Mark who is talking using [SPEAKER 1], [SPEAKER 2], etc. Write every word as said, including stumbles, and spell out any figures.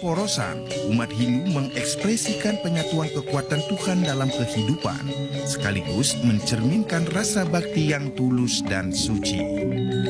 [SPEAKER 1] Porosan, umat Hindu mengekspresikan penyatuan kekuatan Tuhan dalam kehidupan, sekaligus mencerminkan rasa bakti yang tulus dan suci.